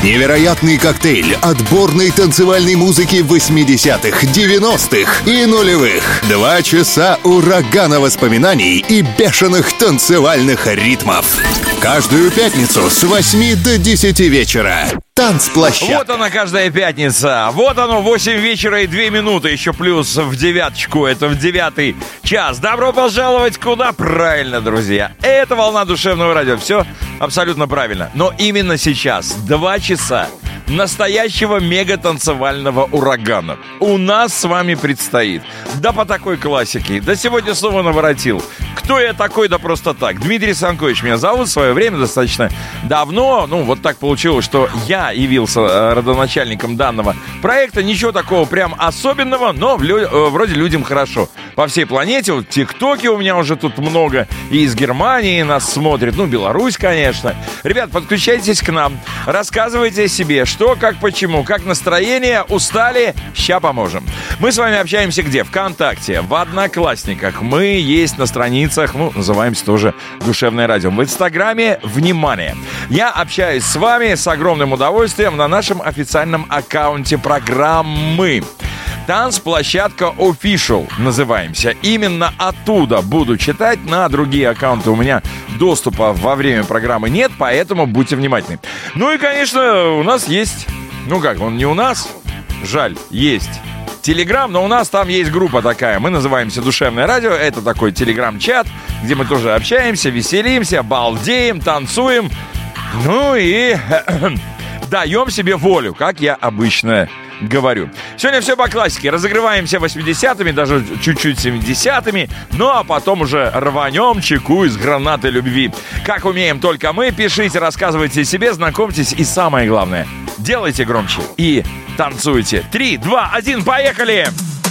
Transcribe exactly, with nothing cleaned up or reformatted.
Невероятный коктейль отборной танцевальной музыки восьмидесятых, девяностых и нулевых. Два часа урагана воспоминаний и бешеных танцевальных ритмов. Каждую пятницу с восьми до десяти вечера. Танцплощадка. Вот она, каждая пятница. Вот оно, восемь вечера и две минуты. Еще плюс в девяточку. Это в девятый час. Добро пожаловать куда? Правильно, друзья. Это «Волна душевного радио». Все абсолютно правильно. Но именно сейчас два часа настоящего мега-танцевального урагана у нас с вами предстоит. Да по такой классике. Да сегодня снова наворотил. Кто я такой? Да просто так. Дмитрий Санкович меня зовут. В свое время достаточно давно, ну вот так получилось, что я явился родоначальником данного проекта. Ничего такого прям особенного, но вроде людям хорошо. По всей планете, вот тиктоки у меня уже тут много. И из Германии нас смотрят, ну Беларусь, конечно. Ребят, подключайтесь к нам. Рассказывайте о себе, что, как, почему, как настроение, устали, ща поможем. Мы с вами общаемся где? ВКонтакте, в Одноклассниках. Мы есть на страницах, ну, называемся тоже Душевное радио. В Инстаграме, внимание, я общаюсь с вами с огромным удовольствием на нашем официальном аккаунте программы. Танцплощадка Official называемся. Именно оттуда буду читать. На другие аккаунты у меня доступа во время программы нет, поэтому будьте внимательны. Ну и, конечно, у нас есть... Ну как, он не у нас, жаль, есть Телеграм, но у нас там есть группа такая. Мы называемся Душевное радио. Это такой телеграм-чат, где мы тоже общаемся, веселимся, балдеем, танцуем. Ну и даем себе волю, как я обычно говорю. Сегодня все по классике. Разыгрываемся восьмидесятыми, даже чуть-чуть семидесятыми. Ну а потом уже рванем чеку из гранаты любви. Как умеем только мы. Пишите, рассказывайте о себе, знакомьтесь. И самое главное, делайте громче и танцуйте. Три, два, один, поехали!